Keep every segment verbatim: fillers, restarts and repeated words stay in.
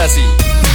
Inspirasi.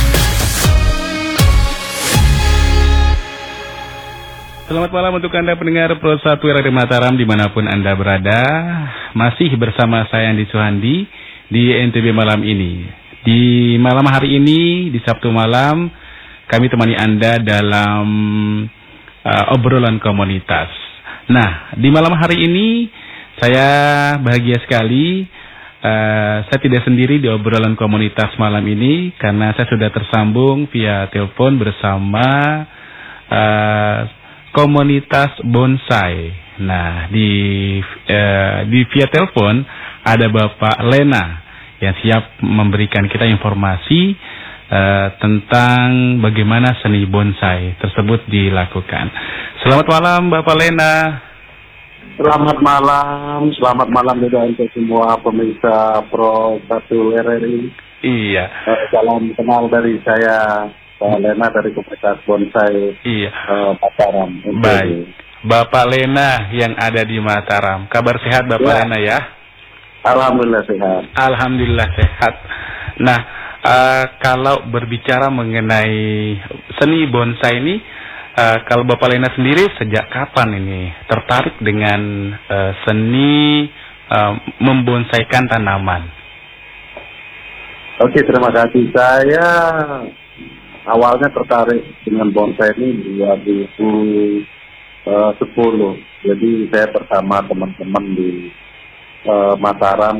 Selamat malam untuk Anda pendengar Pro satu Radio Mataram dimanapun Anda berada. Masih bersama saya Andi Suhandi di N T B malam ini. Di malam hari ini, di Sabtu malam, kami temani Anda dalam uh, obrolan komunitas. Nah, di malam hari ini saya bahagia sekali. Uh, saya tidak sendiri di obrolan komunitas malam ini karena saya sudah tersambung via telepon bersama uh, komunitas bonsai. Nah, di uh, di via telepon ada Bapak Lena yang siap memberikan kita informasi uh, tentang bagaimana seni bonsai tersebut dilakukan. Selamat malam Bapak Lena. Selamat malam, selamat malam juga untuk semua pemirsa Pro satu R R I. Iya. Salam kenal dari saya, Pak Lena dari komunitas bonsai. Iya. Uh, Mataram. Baik. Bapak Lena yang ada di Mataram. Kabar sehat Bapak ya. Lena ya? Alhamdulillah sehat. Alhamdulillah sehat. Nah, uh, kalau berbicara mengenai seni bonsai ini, uh, kalau Bapak Lena sendiri sejak kapan ini tertarik dengan uh, seni uh, membonsaikan tanaman? Oke, terima kasih. Saya awalnya tertarik dengan bonsai ini dua ribu sepuluh. Jadi saya bersama teman-teman di Uh, Mataram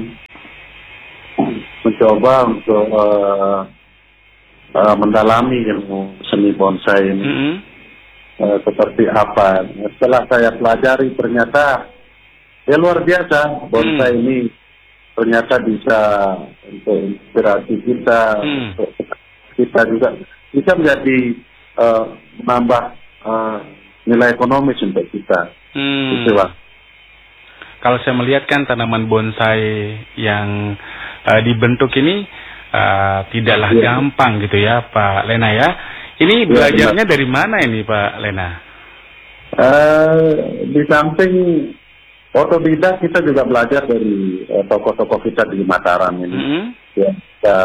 mencoba untuk uh, uh, mendalami ilmu seni bonsai ini. Mm-hmm. uh, seperti apa. Setelah saya pelajari ternyata ya luar biasa bonsai mm. ini ternyata bisa untuk inspirasi kita, mm. untuk kita juga bisa menjadi uh, menambah uh, nilai ekonomis untuk kita. Mm. Gitu, Pak. Kalau saya melihat kan tanaman bonsai yang uh, dibentuk ini uh, tidaklah ya. gampang gitu ya Pak Lena ya. Ini belajarnya ya, dari mana ini Pak Lena? Uh, di samping otodidak kita juga belajar dari uh, tokoh-tokoh kita di Mataram ini. Mm-hmm. Ya, kita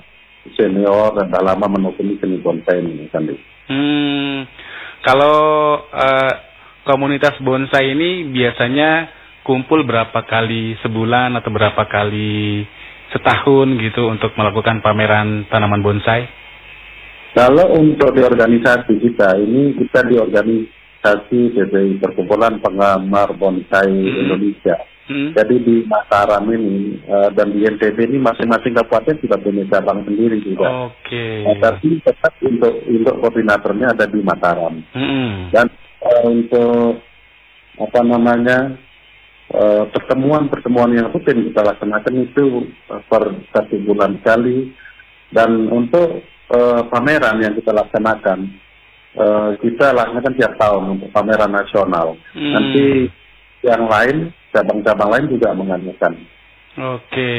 senior dan dah lama menekuni seni bonsai ini kan. Hmm, kalau uh, komunitas bonsai ini biasanya kumpul berapa kali sebulan atau berapa kali setahun gitu untuk melakukan pameran tanaman bonsai? Kalau untuk di organisasi kita, ini kita di organisasi D P I Perkumpulan Penggemar Bonsai hmm. Indonesia. Hmm. Jadi di Mataram ini uh, dan di N T B ini masing-masing kabupaten sudah punya cabang sendiri juga. Oke. Okay. Nah, tapi tetap untuk untuk koordinatornya ada di Mataram. Hmm. Dan uh, untuk apa namanya? Uh, pertemuan-pertemuan yang rutin kita laksanakan itu uh, per satu bulan sekali, dan untuk uh, pameran yang kita laksanakan uh, kita laksanakan tiap tahun untuk pameran nasional. Hmm. Nanti yang lain, cabang-cabang lain juga mengadakan. Oke,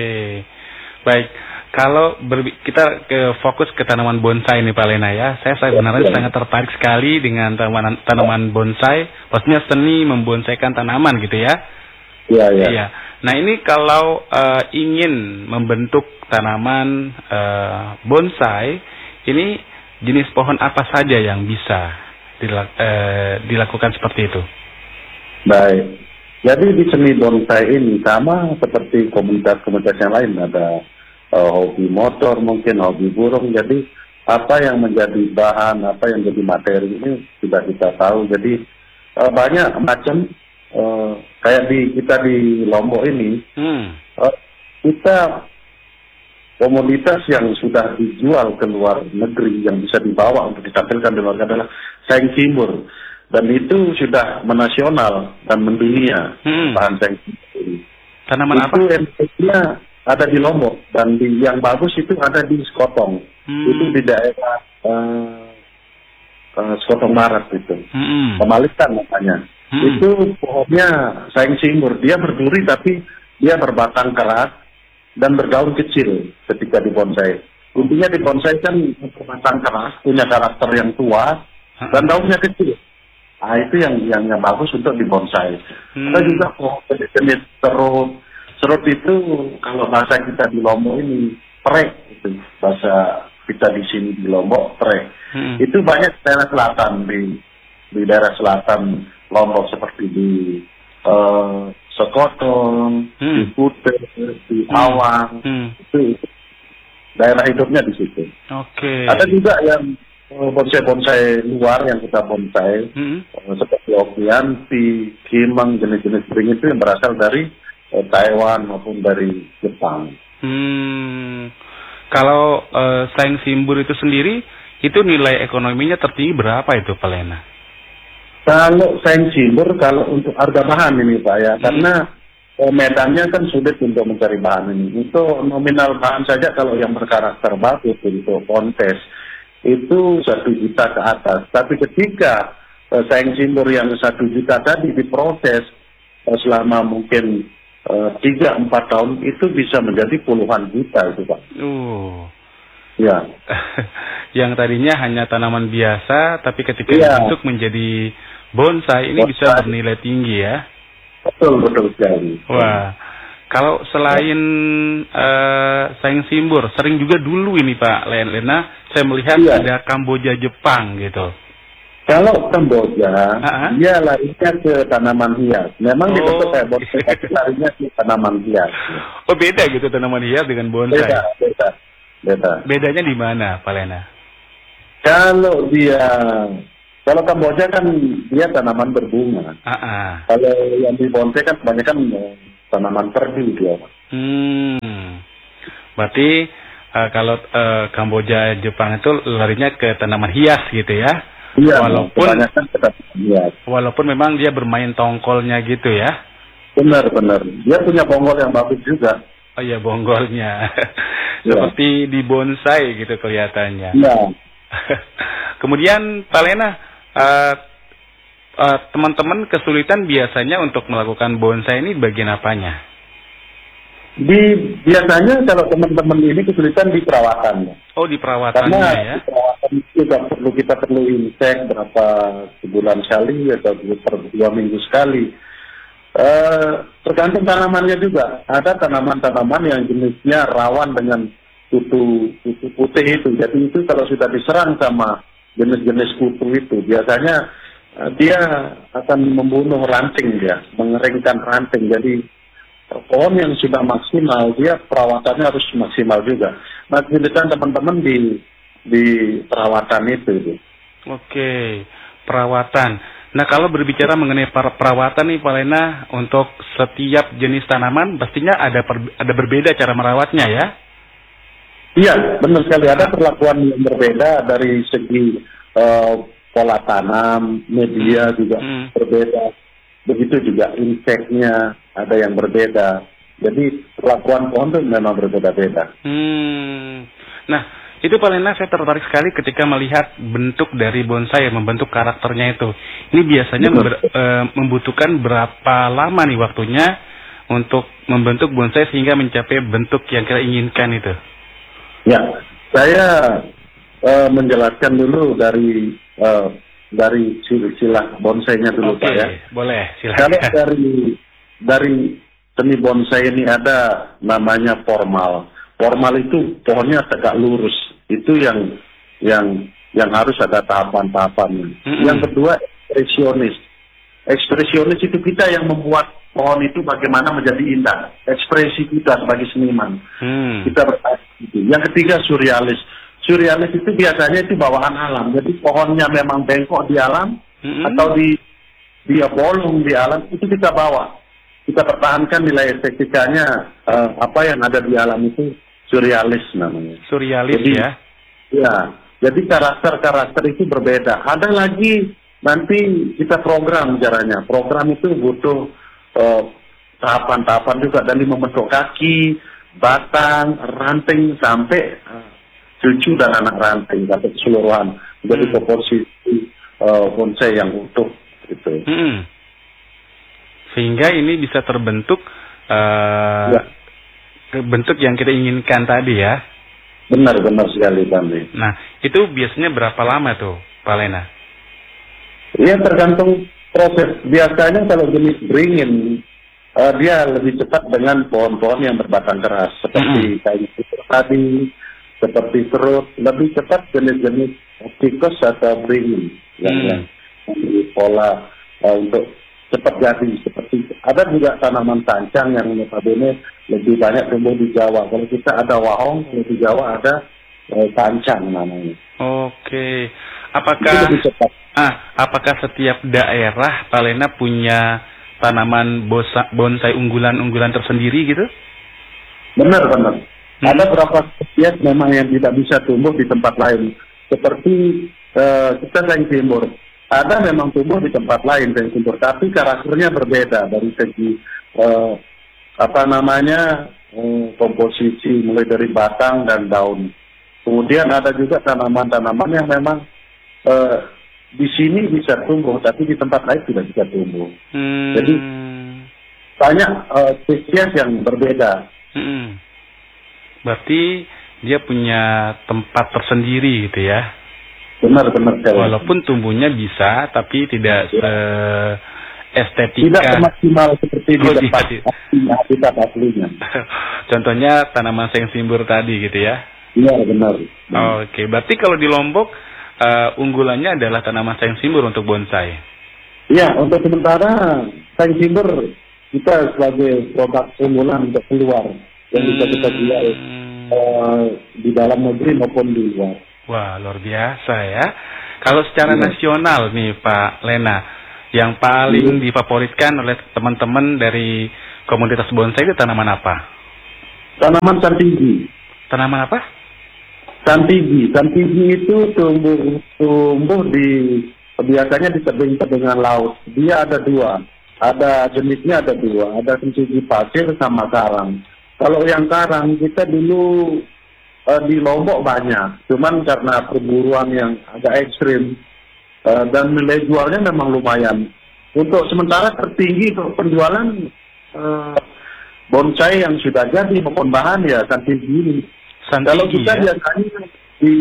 baik. Kalau berbi- kita ke fokus ke tanaman bonsai nih Pak Lena ya, saya sebenarnya ya, sangat tertarik sekali dengan tanaman tanaman bonsai, maksudnya seni membonsaikan tanaman gitu ya. Iya, iya. Iya. Nah ini kalau uh, ingin membentuk tanaman uh, bonsai, ini jenis pohon apa saja yang bisa dilak- uh, dilakukan seperti itu? Baik. Jadi di seni bonsai ini sama seperti komunitas-komunitas yang lain, ada uh, hobi motor, mungkin hobi burung. Jadi apa yang menjadi bahan, apa yang jadi materi ini sudah kita tahu. Jadi uh, banyak macam. Uh, kayak di kita di Lombok ini, hmm. uh, kita komoditas yang sudah dijual ke luar negeri yang bisa dibawa untuk ditampilkan di luar adalah saing timur, dan itu sudah menasional dan mendunia. hmm. Bahan saing timur. Tanaman apa? Itu yang ada di Lombok, dan di, yang bagus itu ada di Sekotong. hmm. Itu di daerah uh, uh, Sekotong Barat itu, hmm. Pemalikan namanya. Hmm. Itu pohonnya saing simur, dia berduri tapi dia berbatang keras dan berdaun kecil ketika dibonsai. Intinya dibonsai kan berbatang keras, punya karakter yang tua dan daunnya kecil. Nah itu yang yang, yang bagus untuk dibonsai. Hmm. Ada juga pohon jenis serut. Serut itu kalau bahasa kita di Lombok ini prek, itu bahasa kita di sini di Lombok, trek. Hmm. Itu banyak daerah selatan, di di daerah selatan Lombok seperti di uh, Sekotong, hmm. di Kute, di hmm. Awang, hmm. itu daerah hidupnya di situ. Oke. Okay. Ada juga yang bonsai-bonsai luar yang kita bonsai, hmm. seperti Okianti, Kimang, jenis-jenis bering itu yang berasal dari eh, Taiwan maupun dari Jepang. Hmm. Kalau eh, saing simbur itu sendiri, itu nilai ekonominya tertinggi berapa itu, Pak Lena? Kalau saing simbur, kalau untuk harga bahan ini Pak ya, hmm. karena eh, medannya kan sulit untuk mencari bahan ini. Untuk nominal bahan saja kalau yang berkarakter bagus untuk kontes, itu satu juta ke atas. Tapi ketika uh, saing simbur yang satu juta tadi diproses uh, selama mungkin tiga uh, empat tahun, itu bisa menjadi puluhan juta itu Pak. Uh. Ya. Yang tadinya hanya tanaman biasa, tapi ketika ya. dibentuk menjadi bonsai, ini bonsai bisa bernilai tinggi ya. Betul, betul sekali. Wah. Kalau selain uh, saing simbur, sering juga dulu ini Pak Lena, saya melihat iya. ada Kamboja Jepang gitu. Kalau Kamboja, uh-huh. dia larinya ke tanaman hias. Memang oh. dibentuk kayak bonsai, tapi larinya ke tanaman hias. Oh beda gitu tanaman hias dengan bonsai? Beda, beda. beda. Bedanya di mana Pak Lena? Kalau dia, kalau Kamboja kan dia tanaman berbunga. Uh-huh. Kalau yang di bonsai kan kebanyakan tanaman perdu dia. Hmm, berarti uh, kalau uh, Kamboja Jepang itu larinya ke tanaman hias gitu ya? Iya. Walaupun hias. Walaupun memang dia bermain tongkolnya gitu ya? Benar benar. Dia punya bonggol yang bagus juga. Oh iya bonggolnya. Seperti di bonsai gitu kelihatannya. Iya. Kemudian Pak Lena, uh, Uh, teman-teman kesulitan biasanya untuk melakukan bonsai ini bagian apanya? Di biasanya kalau teman-teman ini kesulitan di perawatan. Oh di perawatannya Karena ya? Di perawatan itu perlu kita perlu insek berapa sebulan sekali atau per dua minggu sekali. Uh, tergantung tanamannya juga. Ada tanaman-tanaman yang jenisnya rawan dengan kutu kutu putih itu. Jadi itu kalau sudah diserang sama jenis-jenis kutu itu biasanya dia akan membunuh ranting dia, mengeringkan ranting. Jadi pohon yang sudah maksimal, dia perawatannya harus maksimal juga. Nah, kesulitan teman-teman di di perawatan itu. Oke, perawatan. Nah, kalau berbicara mengenai perawatan nih, Pak Lena, untuk setiap jenis tanaman, pastinya ada per, ada berbeda cara merawatnya ya? Iya, benar sekali. Ada perlakuan yang berbeda dari segi uh, pola tanam, media juga hmm. berbeda. Begitu juga inseknya ada yang berbeda. Jadi perlakuan pohon itu memang berbeda-beda. Hmm. Nah, itu Pak Lena, saya tertarik sekali ketika melihat bentuk dari bonsai, membentuk karakternya itu. Ini biasanya ber, e, membutuhkan berapa lama nih waktunya untuk membentuk bonsai sehingga mencapai bentuk yang kita inginkan itu? Ya, saya e, menjelaskan dulu dari Uh, dari silsilah bonsainya dulu okay, Pak ya. Boleh, silakan. Kalau dari dari seni bonsai ini ada namanya formal. Formal itu pohonnya tegak lurus. Itu yang yang yang harus ada tahapan-tahapannya. Mm-hmm. Yang kedua ekspresionis. Ekspresionis itu kita yang membuat pohon itu bagaimana menjadi indah. Ekspresi kita sebagai seniman. Mm. Kita bertanya. Yang ketiga surrealis. Surrealis itu biasanya itu bawaan alam. Jadi pohonnya memang bengkok di alam mm-hmm. atau di dia bolong di alam, itu kita bawa. Kita pertahankan nilai estetikanya, uh, apa yang ada di alam itu surrealis namanya. Surrealis jadi, ya? Ya. Jadi karakter-karakter itu berbeda. Ada lagi nanti kita program caranya. Program itu butuh uh, tahapan-tahapan juga dari membentuk kaki, batang, ranting sampai uh, cucu dan anak ranting sampai keseluruhan. Jadi hmm. proporsi uh, bonsai yang utuh gitu. Hmm. Sehingga ini bisa terbentuk uh, ya. bentuk yang kita inginkan tadi ya. Benar-benar sekali kami. Nah, itu biasanya berapa lama tuh, Pak Lena? Iya, tergantung proses. Biasanya kalau jenis beringin, uh, dia lebih cepat dengan pohon-pohon yang berbatang keras seperti mm-hmm. kayu putih tadi. seperti serut, lebih cepat jenis-jenis tikus atau beringin yang, Hmm. yang memiliki pola uh, untuk cepat jadi. Seperti ada juga tanaman kancang yang notabene lebih banyak tumbuh di Jawa. Kalau kita ada wahong, kalau di Jawa ada uh, kancang namanya. Oke. Itu Apakah lebih cepat. ah apakah setiap daerah Pak Lena punya tanaman bosa, bonsai unggulan-unggulan tersendiri gitu? Benar-benar. Hmm. Ada beberapa spesies memang yang tidak bisa tumbuh di tempat lain. Seperti uh, kita sayang timbur. Ada memang tumbuh di tempat lain sayang timbur, tapi karakternya berbeda dari segi uh, apa namanya uh, komposisi mulai dari batang dan daun. Kemudian ada juga tanaman-tanaman yang memang uh, di sini bisa tumbuh, tapi di tempat lain tidak bisa tumbuh. Hmm. Jadi banyak uh, spesies yang berbeda. Hmm. Berarti dia punya tempat tersendiri gitu ya. Benar-benar. Walaupun tumbuhnya bisa, tapi tidak se estetika. Tidak maksimal seperti di Oh, tempat tidak. habitat aslinya. Contohnya tanaman seng simbur tadi gitu ya. Iya benar. Oke, berarti kalau di Lombok uh, unggulannya adalah tanaman seng simbur untuk bonsai. Iya, untuk sementara sayang timbur kita sebagai produk unggulan untuk keluar yang bisa kita jual Hmm. uh, di dalam negeri maupun di luar. Wah, luar biasa ya. Kalau secara Iya. nasional nih Pak Lena, yang paling Iya. difavoritkan oleh teman-teman dari komunitas bonsai itu tanaman apa? Tanaman santigi. Tanaman apa? Santigi. Santigi itu tumbuh tumbuh di biasanya di tebing-tebingan laut. Dia ada dua. Ada jenisnya ada dua. Ada santigi pasir sama karang. Kalau yang karang kita dulu uh, di Lombok banyak, cuman karena perburuan yang agak ekstrim uh, dan nilai jualnya memang lumayan. Untuk sementara tertinggi untuk penjualan uh, bonsai yang sudah jadi maupun bahan ya santigi ini. Kalau Santigi kita ya? biasanya di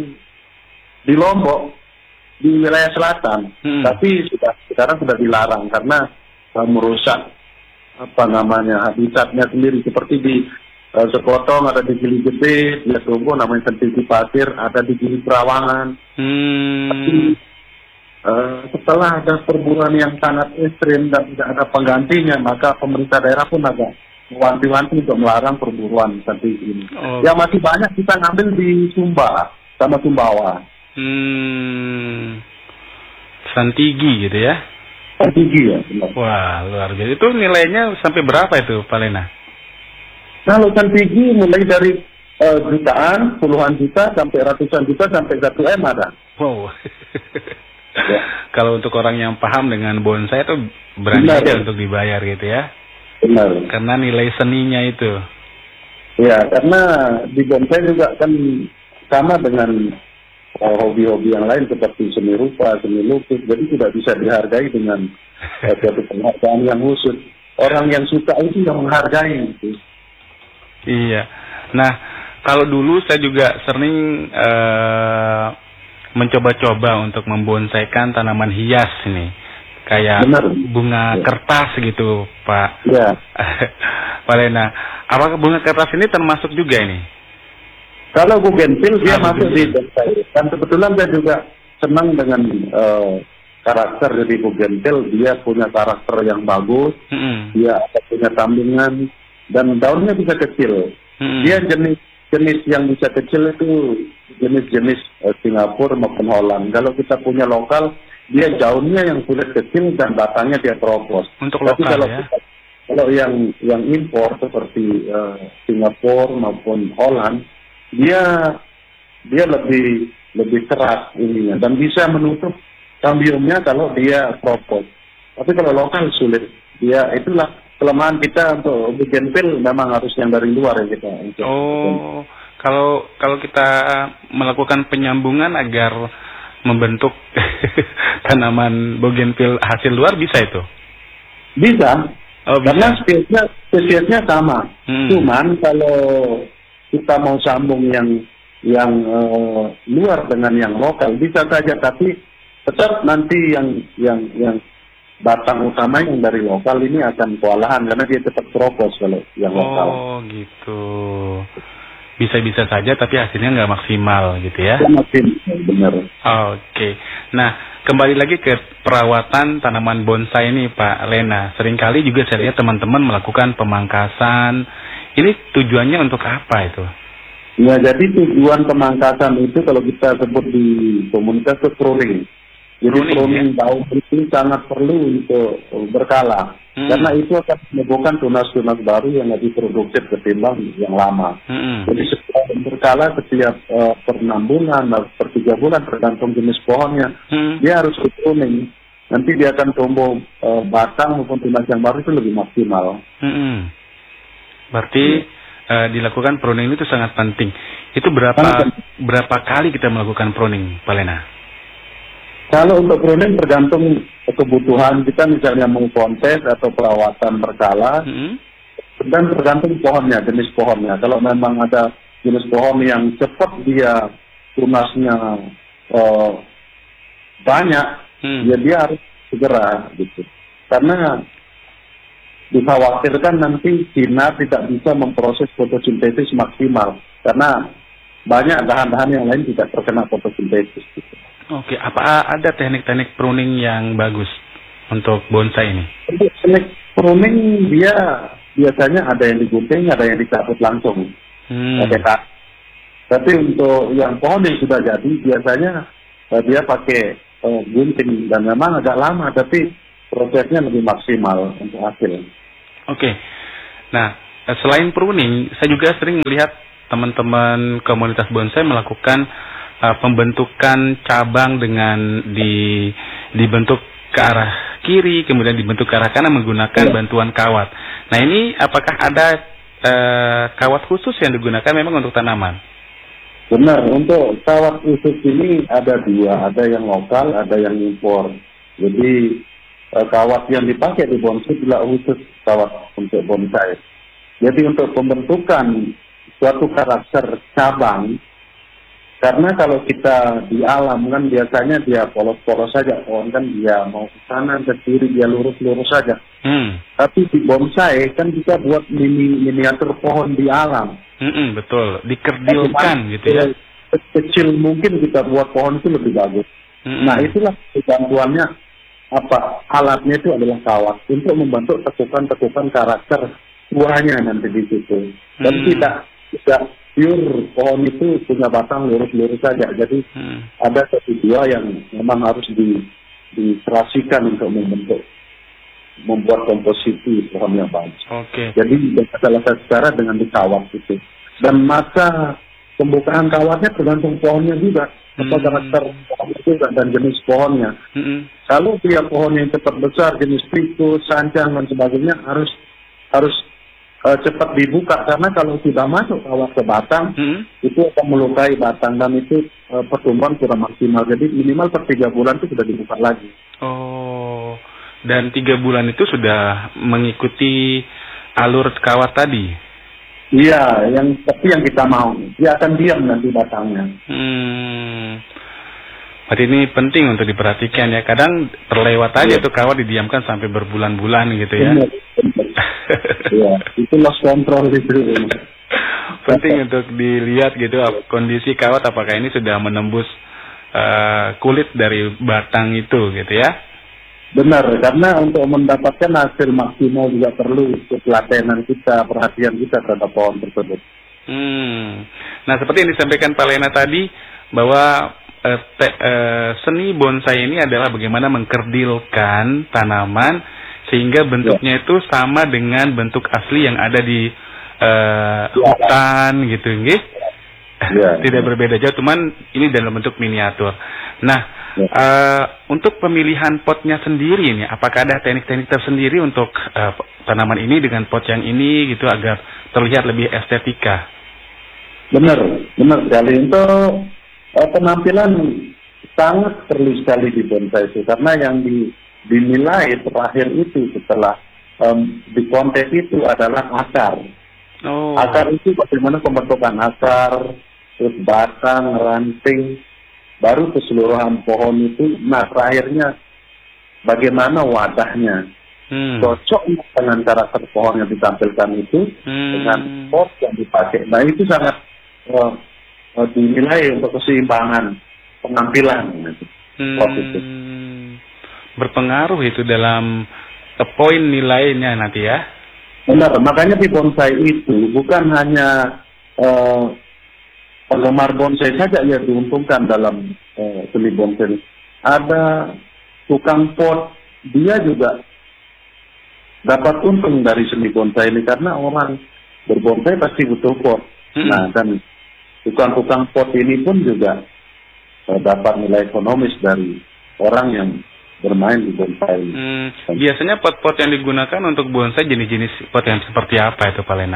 di Lombok di wilayah selatan, Hmm. tapi sudah sekarang sudah dilarang karena uh, merusak apa namanya habitatnya sendiri. Seperti di uh, Sekotong ada di Gili Gede dia tumbuh namanya santigi pasir, ada di Gili Perawangan. Hmm. Tapi uh, setelah ada perburuan yang sangat ekstrim dan tidak ada penggantinya, maka pemerintah daerah pun agak mewanti-wanti untuk melarang perburuan santigi ini. Oh. Yang masih banyak kita ngambil di Sumba sama Sumbawa. Hmm. Santigi gitu ya? Santigi ya, benar. Wah, luar biasa. Itu nilainya sampai berapa itu, Pak Lena? Kalau santigi mulai dari uh, jutaan, puluhan juta, sampai ratusan juta, sampai satu M ada. Wow. Ya. Kalau untuk orang yang paham dengan bonsai itu berani Benar, aja ya. untuk dibayar gitu ya. Benar. Karena nilai seninya itu. Ya, karena di bonsai juga kan sama dengan uh, hobi-hobi yang lain seperti seni rupa, seni lukis. Jadi tidak bisa dihargai dengan uh, suatu penghargaan yang khusus. Orang yang suka itu yang menghargai. Gitu. Iya. Nah, kalau dulu saya juga sering uh, mencoba-coba untuk membonsaikan tanaman hias ini. Kayak Benar. bunga Ya. kertas gitu, Pak. Ya. Pak Lena, apakah bunga kertas ini termasuk juga ini? Kalau bugenvil dia Ah, masuk di bugenvil. bonsai. Dan kebetulan saya juga senang dengan uh, karakter dari bugenvil. Dia punya karakter yang bagus. Mm-mm. Dia ada punya tambingan dan daunnya bisa kecil. Mm-mm. Dia jenis jenis yang bisa kecil itu jenis-jenis uh, Singapura maupun Holland. Kalau kita punya lokal, dia daunnya yang kulit kecil dan batangnya dia teropos. Untuk Tapi lokal kalau ya. kita, kalau yang yang impor seperti uh, Singapura maupun Holland, dia dia lebih lebih keras ininya dan bisa menutup kambiumnya kalau dia teropos. Tapi kalau lokal sulit. Dia itulah kelemahan kita untuk bugenvil, memang harus yang dari luar ya kita. Untuk Oh, kalau kalau kita melakukan penyambungan agar membentuk tanaman bougainville hasil luar bisa itu? Bisa. Oh, bisa. Karena spesiesnya spesiesnya sama. Hmm. Cuman kalau kita mau sambung yang yang uh, luar dengan yang lokal bisa saja, tapi tetap nanti yang yang yang batang utama yang dari lokal ini akan kewalahan karena dia tetap teropos kalau yang lokal. Oh, gitu. bisa-bisa saja tapi hasilnya nggak maksimal gitu ya. Maksimal, benar. Oke. Nah, kembali lagi ke perawatan tanaman bonsai ini Pak Lena. Seringkali juga saya lihat teman-teman melakukan pemangkasan. Ini tujuannya untuk apa itu? Ya, jadi tujuan pemangkasan itu kalau kita sebut di komunitas itu pruning. Jadi Pruning, pruning ya? daun itu sangat perlu untuk berkala. Hmm. Karena itu akan menimbulkan tunas-tunas baru yang lebih produktif ketimbang yang lama. Hmm. Jadi setiap berkala setiap uh, per enam bulan, per tiga bulan tergantung jenis pohonnya, Hmm. dia harus di pruning. Nanti dia akan tumbuh uh, batang maupun tunas yang baru itu lebih maksimal. Hmm. Berarti hmm. uh, dilakukan pruning itu sangat penting. Itu berapa Sangat. berapa kali kita melakukan pruning, Pak Lena? Kalau untuk pruning tergantung kebutuhan kita, misalnya mau kontes atau perawatan berkala, Hmm. dan tergantung pohonnya, jenis pohonnya. Kalau memang ada jenis pohon yang cepat dia tunasnya uh, banyak, Hmm. ya dia harus segera gitu. Karena dikhawatirkan nanti sinar tidak bisa memproses fotosintesis maksimal, karena banyak bahan-bahan yang lain tidak terkena fotosintesis. Gitu. Oke, apa ada teknik-teknik pruning yang bagus untuk bonsai ini? Untuk teknik pruning dia biasanya ada yang digunting, ada yang dicabut langsung. Hmm. Pakai kaki. Tapi untuk yang pohon yang sudah jadi biasanya uh, dia pakai uh, gunting dan memang agak lama, tapi prosesnya lebih maksimal untuk hasil. Oke. Nah, selain pruning, saya juga sering melihat teman-teman komunitas bonsai melakukan uh, pembentukan cabang dengan di dibentuk ke arah kiri, kemudian dibentuk ke arah kanan menggunakan Ya. bantuan kawat. Nah, ini apakah ada uh, kawat khusus yang digunakan memang untuk tanaman? Benar, untuk kawat khusus ini ada dua, ada yang lokal, ada yang impor. Jadi eh, kawat yang dipakai di bonsai tidak khusus kawat untuk bonsai. Jadi untuk pembentukan suatu karakter cabang, karena kalau kita di alam kan biasanya dia polos-polos saja, pohon kan dia mau ke kanan ke kiri dia lurus-lurus saja. Hmm. Tapi di bonsai kan kita buat mini miniatur pohon di alam. Mm-mm, betul, dikerdilkan gitu ya. Kecil mungkin kita buat pohon itu lebih bagus. Mm-mm. Nah itulah bantuannya, apa alatnya itu adalah kawat untuk membentuk tekukan-tekukan karakter buahnya nanti di situ. Dan Hmm. tidak tidak pure pohon itu punya batang lurus-lurus saja. Jadi Hmm. ada satu dua yang memang harus di diserasikan untuk membentuk, membuat komposisi pohon yang bagus. Oke. Jadi salah satu cara dengan dikawat itu. Dan masa pembukaan kawatnya tergantung pohonnya juga, apa Hmm. karakter pohon itu dan jenis pohonnya. Mm-mm. Kalau dia pohon yang cepat besar, jenis fikus, sancang dan sebagainya harus harus uh, cepat dibuka, karena kalau sudah masuk kawat ke batang, Mm-mm. itu akan melukai batang dan itu uh, pertumbuhan kurang maksimal. Jadi minimal per tiga bulan itu sudah dibuka lagi. Oh, dan tiga bulan itu sudah mengikuti alur kawat tadi. Iya, yang tapi yang kita mau, dia akan diam nanti batangnya. Hmm. Berarti ini penting untuk diperhatikan ya. Kadang terlewat aja Iya. tuh kawat didiamkan sampai berbulan-bulan gitu ya. Benar, benar. Iya, itu lost control itu. Penting untuk dilihat gitu kondisi kawat apakah ini sudah menembus uh, kulit dari batang itu gitu ya. Benar, karena untuk mendapatkan hasil maksimal juga perlu ketelatenan kita, perhatian kita terhadap pohon tersebut. Hmm. Nah, seperti yang disampaikan Pak Lena tadi bahwa eh, te, eh, seni bonsai ini adalah bagaimana mengkerdilkan tanaman sehingga bentuknya itu sama dengan bentuk asli yang ada di eh, hutan gitu, nggih? Ya. Tidak berbeda jauh, cuman ini dalam bentuk miniatur. Nah, Ya. Uh, untuk pemilihan potnya sendiri nih, apakah ada teknik-teknik tersendiri untuk uh, tanaman ini dengan pot yang ini gitu agar terlihat lebih estetika? Benar, benar sekali. Untuk uh, penampilan sangat perlu sekali di bonsai itu, karena yang di, dinilai terakhir itu setelah um, di kontes itu adalah akar. Oh. Akar itu bagaimana pembentukan akar, terus batang, ranting, baru keseluruhan pohon itu. Nah, terakhirnya bagaimana wadahnya, Hmm. cocok dengan karakter pohon yang ditampilkan itu Hmm. dengan pot yang dipakai. Nah, itu sangat uh, uh, dinilai untuk keseimbangan penampilan. Gitu. Hmm, berpengaruh itu dalam uh, poin nilainya nanti ya. Benar, makanya di bonsai itu bukan hanya uh, penggemar bonsai saja yang diuntungkan dalam uh, seni bonsai. Ada tukang pot, dia juga dapat untung dari seni bonsai ini karena orang berbonsai pasti butuh pot. Hmm. Nah, dan tukang-tukang pot ini pun juga uh, dapat nilai ekonomis dari orang yang bermain di bonsai. Hmm. Biasanya pot-pot yang digunakan untuk bonsai jenis-jenis pot yang seperti apa itu, Pak Lena?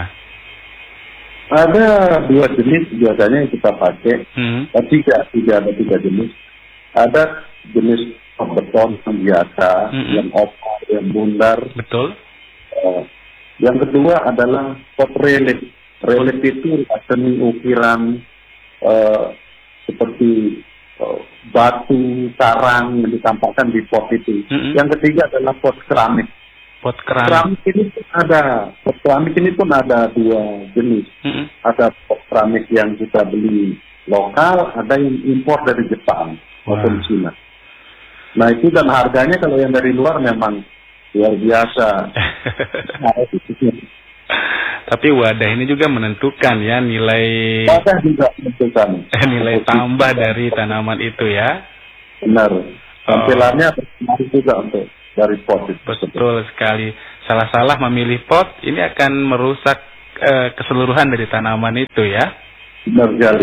Ada dua jenis biasanya yang kita pakai. Hmm. Tiga, tiga ada tiga jenis. Ada jenis pot beton yang biasa, hmm. yang oval, yang bundar. Betul. Uh, yang kedua adalah pot relief. Relief itu seni ukiran uh, seperti uh, batu, karang yang ditampakkan di pot itu. Hmm. Yang ketiga adalah pot keramik. Pot keramik. Keramik ini pun ada, pot keramik ini pun ada dua jenis. Mm-hmm. Ada pot keramik yang kita beli lokal, ada yang impor dari Jepang maupun Cina. Nah itu dan harganya kalau yang dari luar memang luar biasa. Nah, itu. Tapi wadah ini juga menentukan ya nilai. Wadah juga menentukan. Nilai tambah dari tanaman itu ya. Benar. Tampilannya berpengaruh juga untuk dari pot itu. Betul sekali. Salah-salah memilih pot ini akan merusak uh, keseluruhan dari tanaman itu ya. Benar sekali.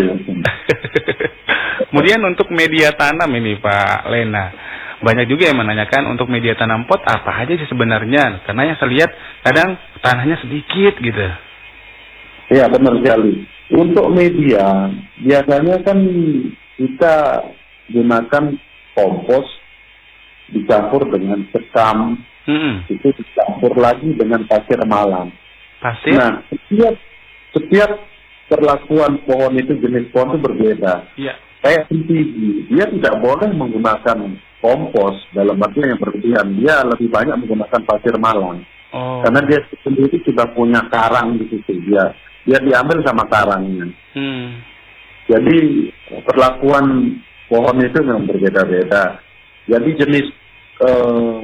Kemudian untuk media tanam ini Pak Lena, banyak juga yang menanyakan untuk media tanam pot apa aja sih sebenarnya? Karena yang saya lihat kadang tanahnya sedikit gitu. Iya benar sekali. Untuk media biasanya kan kita gunakan kompos dicampur dengan sekam, hmm. itu dicampur lagi dengan pasir malam. Pasir? Nah, setiap setiap perlakuan pohon itu jenis pohon itu berbeda. Iya. Kayak tinggi, dia tidak boleh menggunakan kompos dalam arti yang berlebihan. Dia lebih banyak menggunakan pasir malam. Oh. Karena dia sendiri sudah punya karang di situ. Dia dia diambil sama karangnya. Hmm. Jadi perlakuan pohon itu memang berbeda-beda. Jadi jenis uh,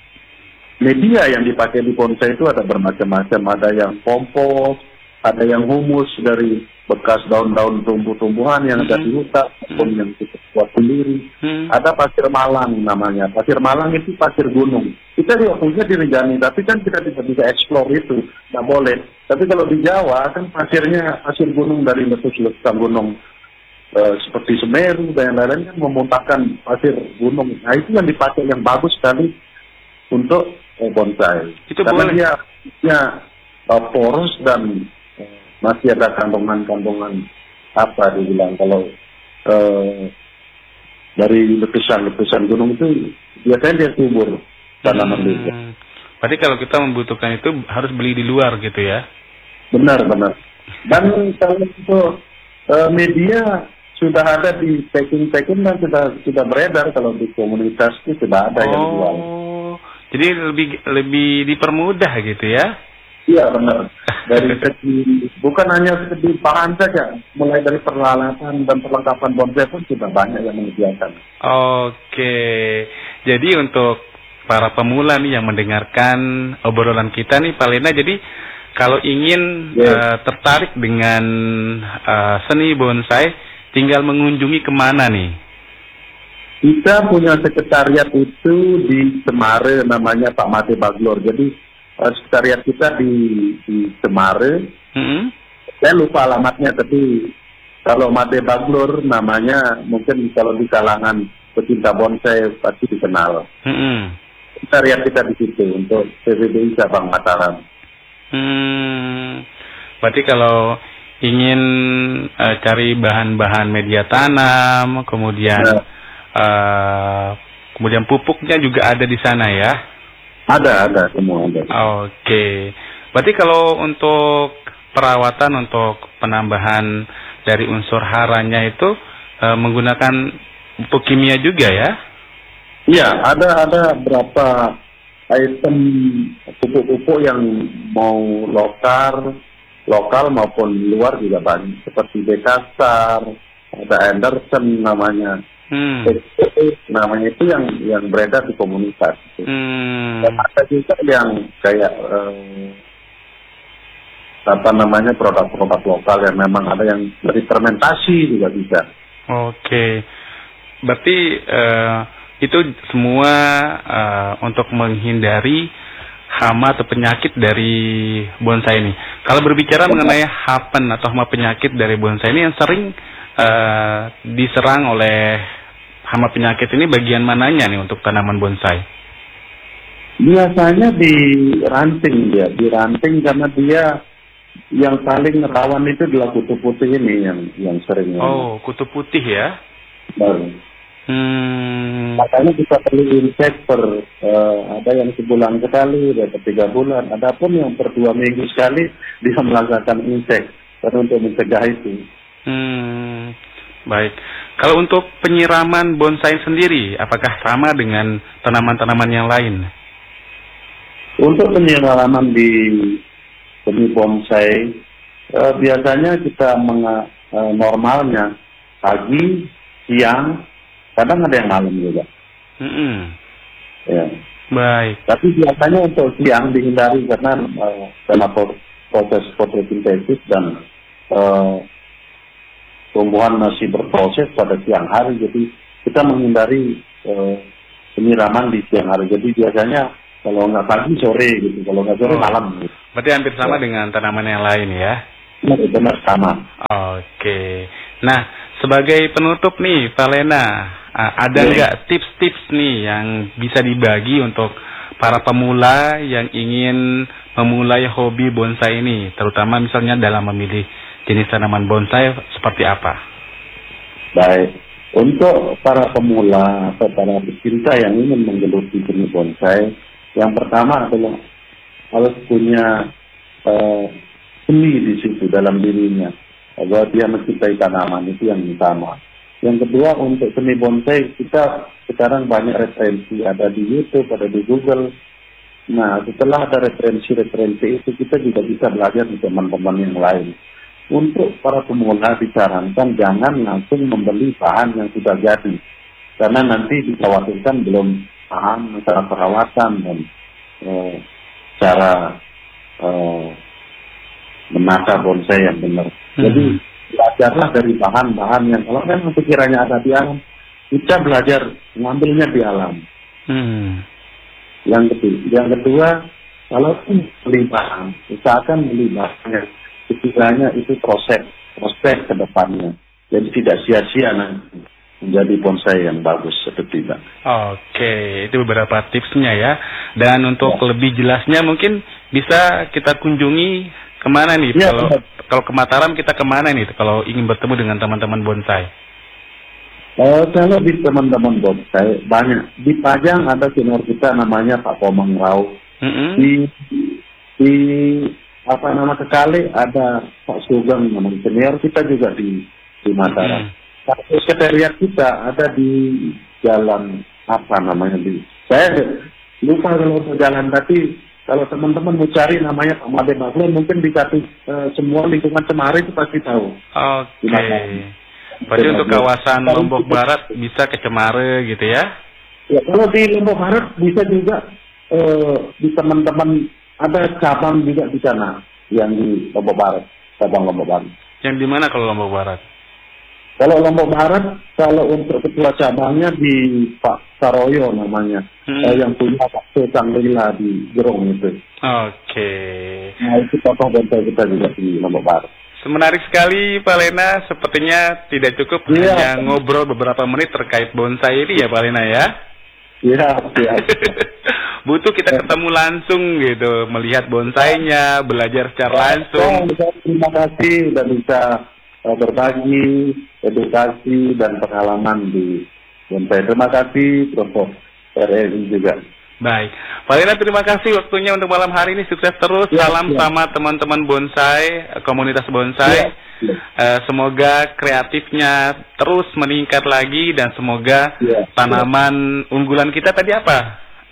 media yang dipakai di bonsai itu ada bermacam-macam. Ada yang kompos, ada yang humus dari bekas daun-daun tumbuh-tumbuhan yang ada di hutan, ataupun yang kita buat sendiri. Hmm. Ada pasir malang namanya. Pasir malang itu pasir gunung. Kita juga punya di Rinjani, tapi kan kita tidak bisa eksplor itu. Tidak boleh. Tapi kalau di Jawa kan pasirnya pasir gunung dari letus-letusan gunung. Uh, seperti Semeru dan lain-lain kan memuntahkan pasir gunung. Nah itu yang dipakai yang bagus sekali untuk uh, bonsai. Itu karena boleh. dia, dia uh, poros dan uh, masih ada kandungan-kandungan apa dibilang kalau uh, dari letusan-letusan gunung itu biasanya dia subur tanaman hmm. itu. Berarti kalau kita membutuhkan itu harus beli di luar gitu ya? Benar benar. Dan kalau itu uh, media sudah ada di packing-packing dan sudah sudah beredar kalau di komunitas itu sudah ada oh, yang jual. Jadi lebih lebih dipermudah gitu ya? Iya benar. Dari segi bukan hanya segi bahan saja, mulai dari peralatan dan perlengkapan bonsai pun sudah banyak yang menyediakan. Oke. Jadi untuk para pemula nih yang mendengarkan obrolan kita nih Pak Lena, jadi kalau ingin yeah. uh, tertarik dengan uh, seni bonsai, tinggal mengunjungi kemana nih? Kita punya sekretariat itu di Semare, namanya Pak Mate Baglor. Jadi uh, sekretariat kita di, di Semare. Hmm? Saya lupa alamatnya, tapi kalau Mate Baglor namanya mungkin kalau di kalangan pecinta bonsai pasti dikenal. Hmm. Sekretariat kita di situ untuk P B B I cabang Mataram. Hmm. Berarti kalau ingin uh, cari bahan-bahan media tanam, kemudian ya. uh, kemudian pupuknya juga ada di sana ya? Ada, ada semua ada. Oke, okay. Berarti kalau untuk perawatan untuk penambahan dari unsur haranya itu uh, menggunakan pupuk kimia juga ya? Iya, ada ada berapa item pupuk-pupuk yang mau lokar lokal maupun luar juga banyak, seperti Bekasar, ada Anderson namanya, Hmm. namanya itu yang yang beredar di komunitas. Hmm. Dan ada juga yang kayak eh, apa namanya produk-produk lokal yang memang ada yang dari fermentasi juga bisa. Oke, berarti uh, itu semua uh, untuk menghindari hama atau penyakit dari bonsai ini. Kalau berbicara mengenai hapen atau hama penyakit dari bonsai ini yang sering uh, diserang oleh hama penyakit ini, bagian mananya nih untuk tanaman bonsai? Biasanya di ranting dia, di ranting karena dia yang paling rawan itu adalah kutu putih ini yang yang sering. Oh, kutu putih ya? Baru. Hmm. Makanya kita perlu insek per uh, ada yang sebulan sekali, ada per tiga bulan, ada pun yang per dua minggu sekali dia melakukan insek karena untuk mencegah itu. Hmm. Baik. Kalau untuk penyiraman bonsai sendiri, apakah sama dengan tanaman-tanaman yang lain? Untuk penyiraman di benih bonsai, eh, biasanya kita menga, eh, normalnya pagi, siang, kadang ada yang malam juga. Mm-mm. Ya. Baik. Tapi biasanya untuk siang dihindari karena eh, karena proses fotosintesis dan eh, tumbuhan masih berproses pada siang hari, jadi kita menghindari eh, penyiraman di siang hari. Jadi biasanya kalau nggak pagi sore gitu, kalau nggak sore Oh. malam. Gitu. Berarti hampir sama dengan tanaman yang lain ya? Benar sama. Oke. Nah, sebagai penutup nih, Pak Lena, uh, ada Ya. nggak tips-tips nih yang bisa dibagi untuk para pemula yang ingin memulai hobi bonsai ini, terutama misalnya dalam memilih jenis tanaman bonsai seperti apa? Baik. Untuk para pemula atau para pecinta yang ingin menggeluti benih bonsai, yang pertama adalah harus punya uh, seni di situ dalam dirinya, bahwa dia mencintai tanaman, itu yang utama. Yang kedua, untuk seni bonsai kita sekarang banyak referensi, ada di YouTube, ada di Google. Nah, setelah ada referensi-referensi itu, kita juga bisa belajar di teman-teman yang lain. Untuk para pemula disarankan jangan langsung membeli bahan yang sudah jadi, karena nanti dikhawatirkan belum paham cara perawatan dan eh, cara eh, menata bonsai yang benar. Hmm. Jadi belajarlah dari bahan-bahan yang kalau memang pikirannya ada di alam, kita belajar mengambilnya di alam. Hmm. Yang kedua, yang kedua kalau beli bahan, usahakan beli bahan yang sekiranya itu proses, proses ke depannya. Jadi tidak sia-sia nanti menjadi bonsai yang bagus atau tidak. Oke, itu beberapa tipsnya ya. Dan untuk Ya. lebih jelasnya mungkin bisa kita kunjungi kemana nih? Ya, kalau ya. kalau ke Mataram kita kemana nih? Kalau ingin bertemu dengan teman-teman bonsai? Eh, kalau di teman-teman bonsai banyak. Di Pajang ada senior kita namanya Pak Komang Rau. Mm-mm. Di di apa nama Kekali ada Pak Sugeng namanya senior kita juga di di Mataram. Mm-mm. Satu sekretariat kita ada di jalan apa namanya di saya lupa kalau untuk jalan, tapi kalau teman-teman mau cari namanya Pak Made Maklum mungkin di satu eh, semua lingkungan Cemara itu pasti tahu. Oke. Gimana? Berarti untuk kawasan Kalau Lombok kita- Barat bisa ke Cemara gitu ya? Ya, kalau di Lombok Barat bisa juga eh, di teman-teman ada cabang juga di sana yang di Lombok Barat, cabang Lombok Barat. Yang di mana kalau Lombok Barat? Kalau Lombok Barat, kalau untuk ketua cabangnya di Pak Saroyo namanya, Hmm. eh, yang punya Pak Sesang Lila di Gerong itu. Oke. Nah itu tokoh bonsai kita juga di Lombok Barat. Menarik sekali Pak Lena, sepertinya tidak cukup Iya. hanya ngobrol beberapa menit terkait bonsai ini ya Pak Lena ya? Iya, iya. Butuh kita ketemu langsung gitu, melihat bonsainya, belajar secara langsung. Oh, terima kasih sudah bisa eh, berbagi edukasi dan pengalaman di bonsai. Terima kasih Prof. R R I juga. Baik, Pak Lena terima kasih waktunya untuk malam hari ini, sukses terus, Ya, salam ya. sama teman-teman bonsai, komunitas bonsai. Ya, ya. Eh, semoga kreatifnya terus meningkat lagi dan semoga Ya, tanaman unggulan kita tadi apa?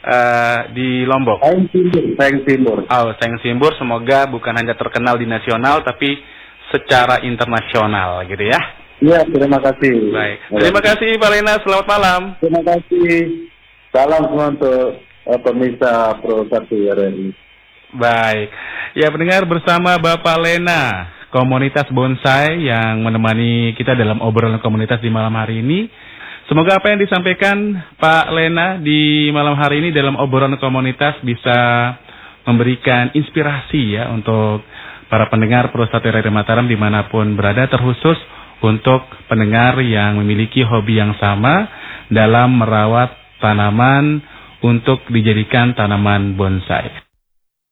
uh, di Lombok? Saeng Simbur, Saeng Simbur. Oh, Saeng Simbur, semoga bukan hanya terkenal di nasional, tapi secara internasional, gitu ya? Iya, terima kasih. Baik, terima kasih Pak Lena, selamat malam. Terima kasih. Salam semua untuk uh, pemirsa Pro satu R R I. Baik, ya pendengar, bersama Bapak Lena, komunitas bonsai yang menemani kita dalam obrolan komunitas di malam hari ini. Semoga apa yang disampaikan Pak Lena di malam hari ini dalam obrolan komunitas bisa memberikan inspirasi ya untuk para pendengar Pro satu R R I Mataram dimanapun berada, terkhusus untuk pendengar yang memiliki hobi yang sama dalam merawat tanaman untuk dijadikan tanaman bonsai.